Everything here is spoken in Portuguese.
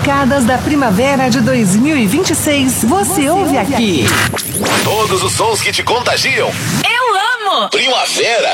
tocadas da primavera de 2026. Você ouve aqui. Todos os sons que te contagiam. Eu amo! Primavera.